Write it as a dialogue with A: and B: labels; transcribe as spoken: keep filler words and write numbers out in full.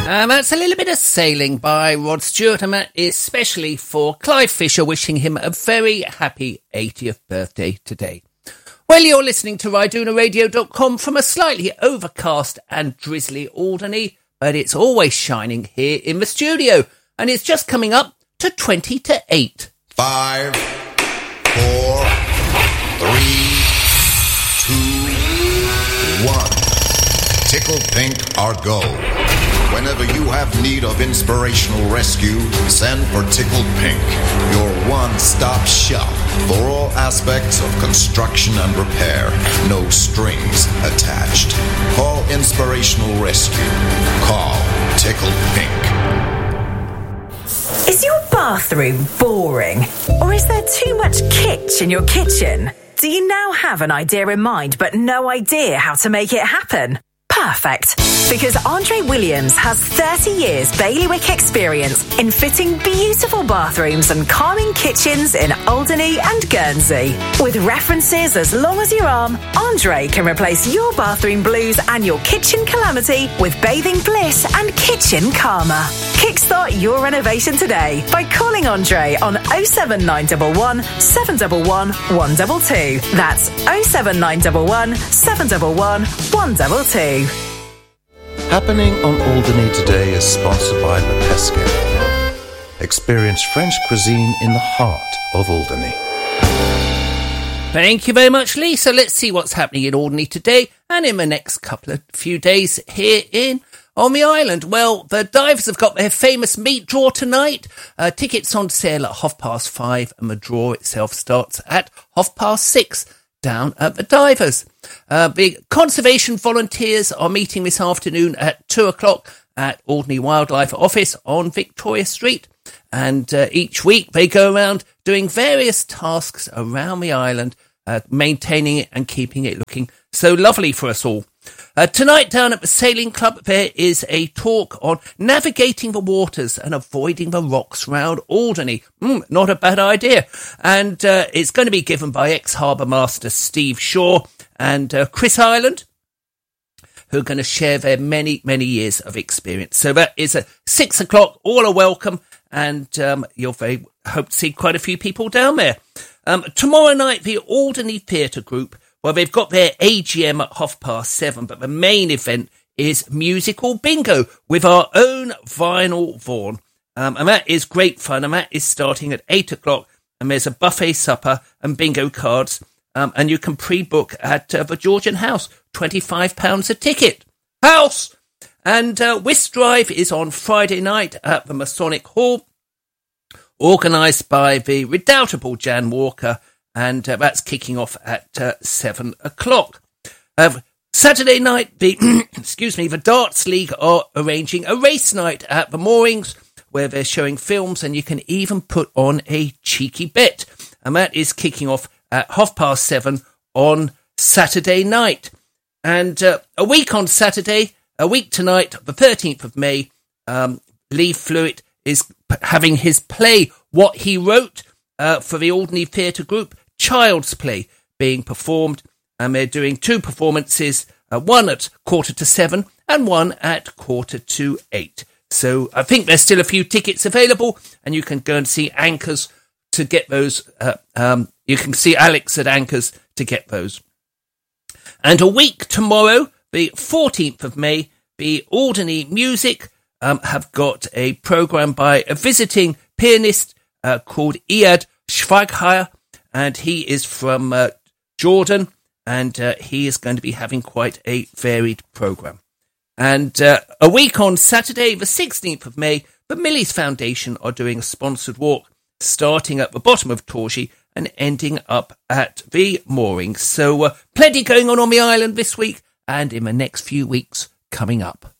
A: And that's a little bit of Sailing by Rod Stewart, and that is especially for Clive Fisher, wishing him a very happy eightieth birthday today. Well, you're listening to Ryduna Radio dot com from a slightly overcast and drizzly Alderney, but it's always shining here in the studio, and it's just coming up to twenty to eight.
B: Five, four, three, two, one. Tickle Pink are go. Whenever you have need of inspirational rescue, send for Tickle Pink, your one-stop shop for all aspects of construction and repair. No strings attached. Call Inspirational Rescue. Call Tickle Pink.
C: Is your bathroom boring? Or is there too much kitsch in your kitchen? Do you now have an idea in mind but no idea how to make it happen? Perfect, because Andre Williams has thirty years bailiwick experience in fitting beautiful bathrooms and calming kitchens in Alderney and Guernsey. With references as long as your arm, Andre can replace your bathroom blues and your kitchen calamity with bathing bliss and kitchen karma. Kickstart your renovation today by calling Andre on oh seven nine one one, seven one one, one two two. That's oh seven nine one one, seven one one, one two two.
D: Happening on Alderney today is sponsored by Le Pesquet. Experience French cuisine in the heart of Alderney.
A: Thank you very much, Lee. So let's see what's happening in Alderney today and in the next couple of few days here in on the island. Well, the Divers have got their famous meat draw tonight. Uh, tickets on sale at half past five, and the draw itself starts at half past six down at the Divers. Uh, the conservation volunteers are meeting this afternoon at two o'clock at Alderney Wildlife Office on Victoria Street. And uh, each week they go around doing various tasks around the island, uh, maintaining it and keeping it looking so lovely for us all. Uh, tonight down at the Sailing Club, there is a talk on navigating the waters and avoiding the rocks round Alderney. Mm, not a bad idea. And uh, it's going to be given by ex-harbour master Steve Shaw and uh, Chris Ireland, who are going to share their many, many years of experience. So that is at six o'clock. All are welcome, and um, you'll very hope to see quite a few people down there. Um, tomorrow night, the Alderney Theatre Group, well, they've got their A G M at half past seven, but the main event is musical bingo with our own Vinyl Vaughan. Um, and that is great fun, and that is starting at eight o'clock, and there's a buffet supper and bingo cards, um, and you can pre-book at uh, the Georgian House, twenty-five pounds a ticket. House! And uh, Whist Drive is on Friday night at the Masonic Hall, organised by the redoubtable Jan Walker, and uh, that's kicking off at uh, seven o'clock. Uh, Saturday night, the excuse me, the Darts League are arranging a race night at the Moorings, where they're showing films, and you can even put on a cheeky bet. And that is kicking off at half past seven on Saturday night. And uh, a week on Saturday, a week tonight, the thirteenth of May, um, Lee Flewitt is p- having his play, What He Wrote, uh, for the Alderney Theatre Group, Child's Play, being performed, and they're doing two performances, uh, one at quarter to seven and one at quarter to eight. So I think there's still a few tickets available, and you can go and see Anchors to get those. Uh, um, you can see Alex at Anchors to get those. And a week tomorrow, the fourteenth of May, the Alderney Music um, have got a programme by a visiting pianist uh, called Iyad Shvaghaya, and he is from uh, Jordan, and uh, he is going to be having quite a varied programme. And uh, a week on Saturday, the sixteenth of May, the Millie's Foundation are doing a sponsored walk, starting at the bottom of Torgey and ending up at the Moorings. So uh, plenty going on on the island this week and in the next few weeks coming up.